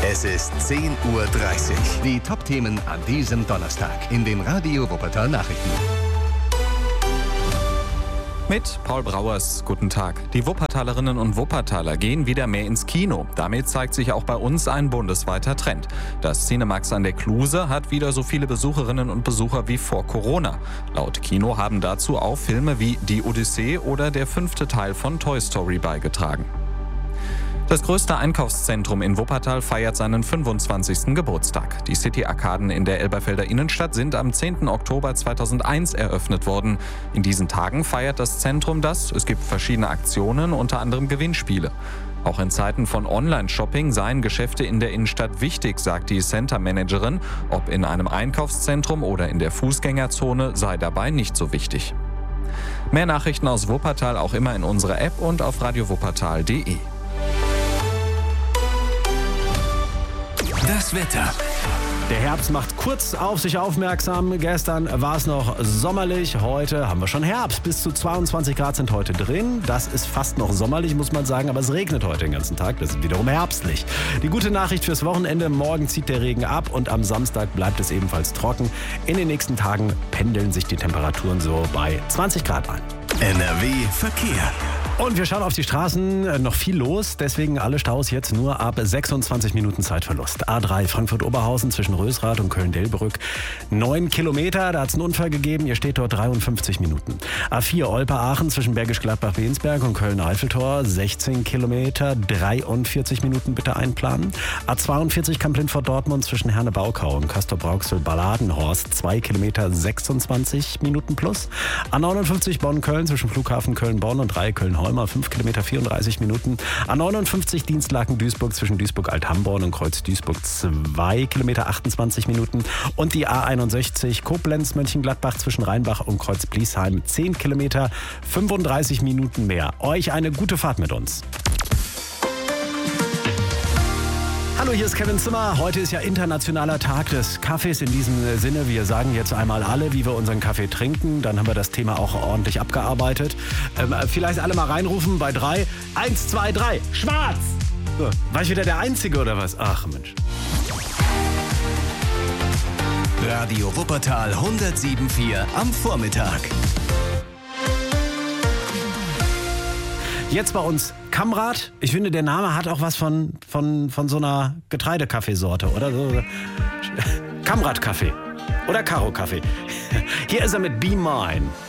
Es ist 10:30 Uhr. Die Top-Themen an diesem Donnerstag in den Radio Wuppertal Nachrichten. Mit Paul Brauers, guten Tag. Die Wuppertalerinnen und Wuppertaler gehen wieder mehr ins Kino. Damit zeigt sich auch bei uns ein bundesweiter Trend. Das Cinemax an der Kluse hat wieder so viele Besucherinnen und Besucher wie vor Corona. Laut Kino haben dazu auch Filme wie Die Odyssee oder der 5. Teil von Toy Story beigetragen. Das größte Einkaufszentrum in Wuppertal feiert seinen 25. Geburtstag. Die City-Arkaden in der Elberfelder Innenstadt sind am 10. Oktober 2001 eröffnet worden. In diesen Tagen feiert das Zentrum das. Es gibt verschiedene Aktionen, unter anderem Gewinnspiele. Auch in Zeiten von Online-Shopping seien Geschäfte in der Innenstadt wichtig, sagt die Center-Managerin. Ob in einem Einkaufszentrum oder in der Fußgängerzone sei dabei nicht so wichtig. Mehr Nachrichten aus Wuppertal auch immer in unserer App und auf radiowuppertal.de. Das Wetter. Der Herbst macht kurz auf sich aufmerksam. Gestern war es noch sommerlich, heute haben wir schon Herbst. Bis zu 22 Grad sind heute drin. Das ist fast noch sommerlich, muss man sagen, aber es regnet heute den ganzen Tag. Das ist wiederum herbstlich. Die gute Nachricht fürs Wochenende, morgen zieht der Regen ab und am Samstag bleibt es ebenfalls trocken. In den nächsten Tagen pendeln sich die Temperaturen so bei 20 Grad ein. NRW Verkehr. Und wir schauen auf die Straßen, noch viel los, deswegen alle Staus jetzt nur ab 26 Minuten Zeitverlust. A3 Frankfurt-Oberhausen zwischen Rösrath und Köln-Delbrück 9 Kilometer, da hat es einen Unfall gegeben, ihr steht dort 53 Minuten. A4 Olpe-Aachen zwischen Bergisch Gladbach-Bensberg und Köln-Eiffeltor 16 Kilometer, 43 Minuten bitte einplanen. A42 Kamp-Lindfort-Dortmund zwischen Herne-Baukau und Castor-Brauxel-Balladenhorst 2 Kilometer, 26 Minuten plus. A59 Bonn-Köln zwischen Flughafen Köln-Bonn und 3 Köln-Holmer 5 Kilometer 34 Minuten. A59 Dienstlaken-Duisburg zwischen Duisburg-Alt-Hamborn und Kreuz-Duisburg 2 Kilometer 28 Minuten. Und die A61 Koblenz-Mönchengladbach zwischen Rheinbach und Kreuz-Bliesheim 10 Kilometer 35 Minuten mehr. Euch eine gute Fahrt mit uns. Hallo, hier ist Kevin Zimmer. Heute ist ja internationaler Tag des Kaffees. In diesem Sinne, wir sagen jetzt einmal alle, wie wir unseren Kaffee trinken. Dann haben wir das Thema auch ordentlich abgearbeitet. Vielleicht alle mal reinrufen bei 3. 1, 2, 3. Schwarz! So, war ich wieder der Einzige oder was? Ach Mensch. Radio Wuppertal 107.4 am Vormittag. Jetzt bei uns Kamrat. Ich finde, der Name hat auch was von so einer Getreidekaffeesorte, oder? So. Kamrat-Kaffee oder Karo-Kaffee. Hier ist er mit Be Mine.